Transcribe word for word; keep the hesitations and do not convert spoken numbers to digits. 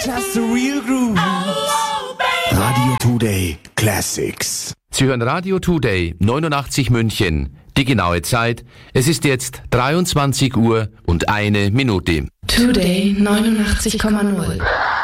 Just the real groove. Radio Today Classics. Sie hören Radio Today neunundachtzig München. Die genaue Zeit, es ist jetzt dreiundzwanzig Uhr und eine Minute. Today neunundachtzig Komma null.